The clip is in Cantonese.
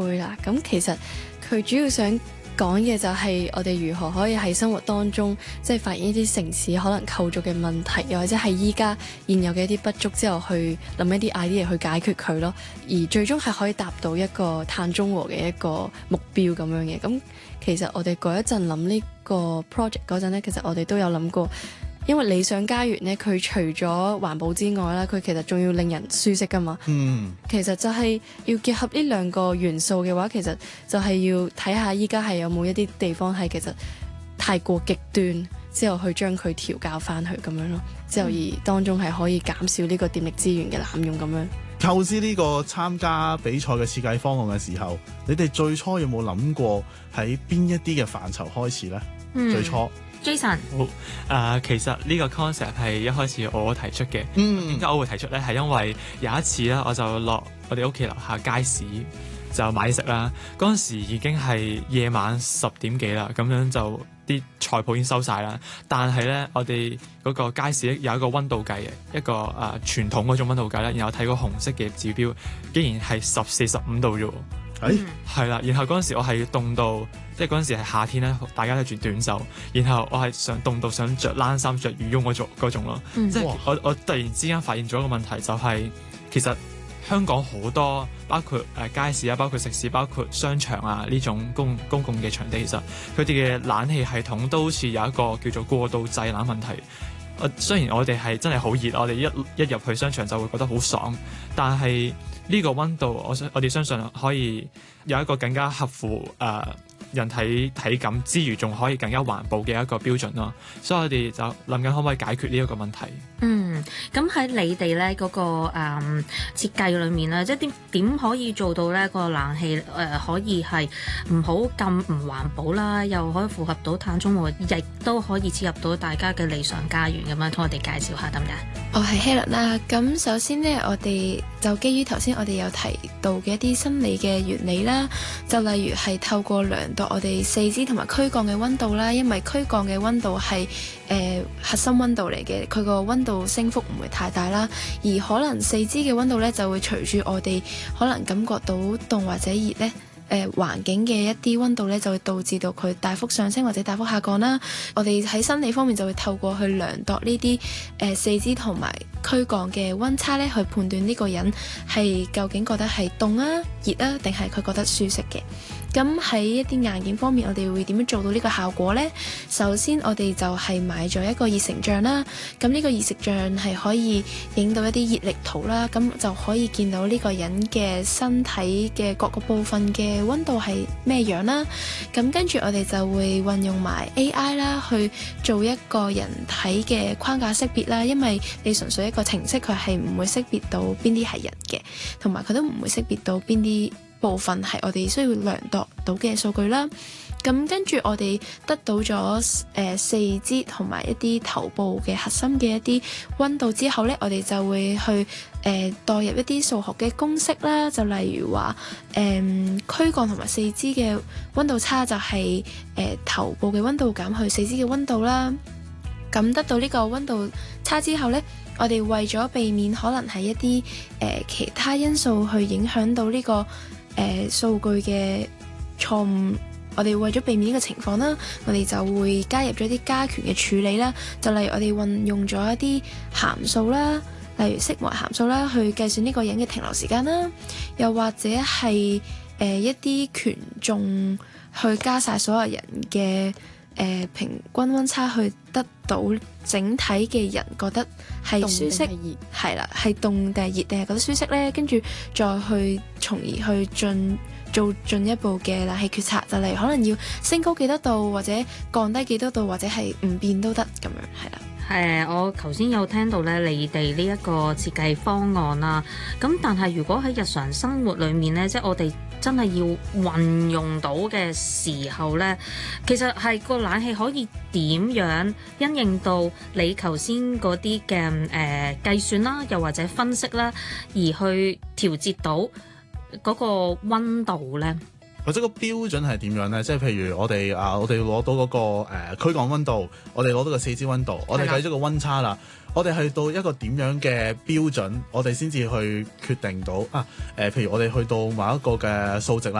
杯啦。咁其實佢主要想講嘅就係我哋如何可以喺生活當中即係發現一啲城市可能構造嘅問題，又或者係依家現有嘅一啲不足之後去諗一啲 idea 去解決佢咯，而最終係可以達到一個碳中和嘅一個目標咁樣嘅。咁其實我哋嗰一陣諗呢個 project 嗰陣呢，其實我哋都有諗過，因為理想家園呢，佢除咗環保之外啦，佢其實仲要令人舒適噶嘛。其實就係要結合呢兩個元素嘅話，其實就係要睇下依家係有冇一啲地方係其實太過極端，之後去將佢調校翻去咁樣咯，之後而當中係可以減少呢個電力資源嘅濫用咁樣。 構思呢個參加比賽嘅設計方案嘅時候，你哋最初有冇諗過喺邊一啲嘅範疇開始呢？最初 Jason 好，其實呢個 concept 係一開始我提出嘅。點解我會提出呢？係因為有一次咧，我就落我哋屋企樓下街市就買食啦。嗰陣時已經係夜晚10點幾啦，咁樣就啲菜鋪已經收晒啦。但係咧，我哋嗰個街市有一個溫度計嘅，一個傳統嗰種溫度計啦。然後睇個紅色嘅指標，竟然係14、15度啫喎。係啦，然後嗰陣時我係凍到，即係嗰陣時係夏天咧，大家都着短袖，然後我係想凍到想着冷衫、着羽絨嗰種咯。即係我突然之間發現咗一個問題，就係其實香港好多包括街市啊，包括食肆，包括商場啊呢種公共嘅場地，其實佢哋嘅冷氣系統都好似有一個叫做過度製冷問題。雖然我哋係真係好熱，我哋一入去商場就會覺得好爽，但係呢個溫度，我哋相信可以有一個更加合乎人體感之餘，仲可以更加環保嘅一個標準咯。所以我哋就諗緊可唔可以解決呢一個問題。 咁喺你哋咧嗰個設計裏面咧，即係點可以做到咧個冷氣可以係唔好咁唔環保啦，又可以符合到碳中和，亦都可以切入到大家嘅理想家園咁樣，同我哋介紹下得唔得？ 我係 Helen 啦。咁首先呢，我哋就基於頭先我哋有提到嘅一啲生理嘅原理啦，就例如係透過量度我哋四肢同埋軀幹嘅溫度啦，因為軀幹嘅溫度係核心溫度嚟嘅，佢個溫度升幅唔會太大啦，而可能四肢嘅溫度呢，就會隨住我哋可能感覺到凍或者熱呢。環境嘅一啲溫度咧，就會導致到佢大幅上升或者大幅下降啦。我哋喺生理方面就會透過去量度呢啲四肢同埋軀幹嘅溫差咧，去判斷呢個人係究竟覺得係凍啊、熱啊，定係佢覺得舒適嘅。咁喺一啲硬件方面，我哋會點樣做到呢個效果呢？首先，我哋就係買咗一個熱成像啦。咁呢個熱成像係可以影到一啲熱力圖啦，咁就可以見到呢個人嘅身體嘅各個部分嘅溫度係咩樣啦。咁跟住我哋就會運用埋 AI 啦，去做一個人體嘅框架識別啦。因為你純粹一個程式，佢係唔會識別到邊啲係人嘅，同埋佢都唔會識別到邊啲部分係我哋需要量度到嘅數據啦。咁跟住我哋得到咗四肢同埋一啲頭部嘅核心嘅一啲溫度之後呢，我哋就會去代入一啲數學嘅公式啦。就例如話軀幹同埋四肢嘅溫度差就係頭部嘅溫度減去四肢嘅溫度啦。咁得到呢個溫度差之後呢，我哋為咗避免可能係一啲其他因素去影響到呢個數據嘅錯誤，我哋為咗避免呢個情況啦，我哋就會加入咗一啲加權嘅處理啦。就例如我哋運用咗一啲函數啦，例如色維函數啦，去計算呢個人嘅停留時間啦，又或者係一啲權重去加晒所有人嘅平均溫差，去得到整體嘅人覺得係舒適，係啦，係凍定係熱定係覺得舒適呢？跟住再去從而去做進一步嘅冷氣決策，就例如可能要升高幾多度，或者降低幾多度，或者係唔變都得咁樣，係啦。 我頭先有聽到咧，你哋呢一個設計方案啦，咁但係如果喺日常生活裏面咧，即係我哋真係要運用到嘅時候咧，其實係個冷氣可以點樣因應到你頭先嗰啲嘅計算啦，又或者分析啦，而去調節到嗰個溫度咧？ 或者個標準係點樣呢？即係譬如我哋攞到嗰個軀幹溫度，我哋攞到個四肢溫度，我哋計咗個溫差啦。我哋去到一個點樣嘅標準，我哋先至去決定到譬如我哋去到某一個嘅數值啦。